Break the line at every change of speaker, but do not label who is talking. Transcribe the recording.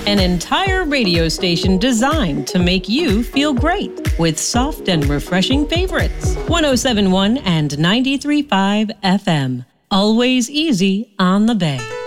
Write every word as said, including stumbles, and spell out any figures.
An entire radio station designed to make you feel great with soft and refreshing favorites. one oh seven point one and ninety-three point five F M. Always easy on the Bay.